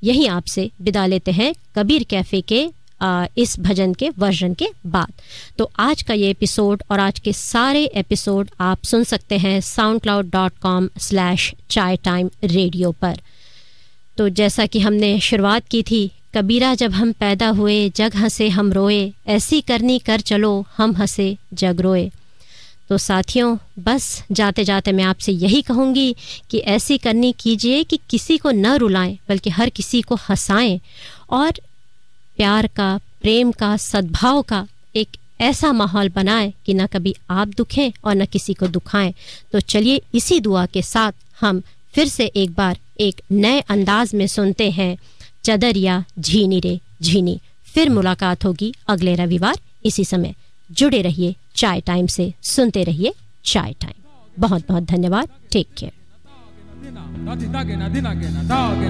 यहीं आपसे विदा लेते हैं कबीर कैफ़े के इस भजन के वर्जन के बाद। तो आज का ये एपिसोड और आज के सारे एपिसोड आप सुन सकते हैं soundcloud.com/chai-time-radio पर। तो जैसा कि हमने शुरुआत की थी, कबीरा जब हम पैदा हुए जग हंसे हम रोए, ऐसी करनी कर चलो हम हंसे जग रोए। तो साथियों, बस जाते जाते मैं आपसे यही कहूँगी कि ऐसी करनी कीजिए कि किसी को न रुलाएं बल्कि हर किसी को हंसाएं और प्यार का, प्रेम का, सद्भाव का एक ऐसा माहौल बनाएं कि न कभी आप दुखें और न किसी को दुखाएं। तो चलिए इसी दुआ के साथ हम फिर से एक बार एक नए अंदाज में सुनते हैं चदरिया झीनी रे झीनी। फिर मुलाकात होगी अगले रविवार इसी समय। जुड़े रहिए चाय टाइम से, सुनते रहिए चाय टाइम। बहुत बहुत धन्यवाद। Take care.